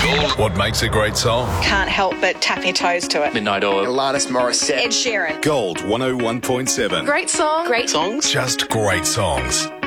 What makes a great song? Can't help but tap your toes to it. Midnight Oil. Alanis Morissette. Ed Sheeran. Gold 101.7. Great song. Great songs. Just great songs.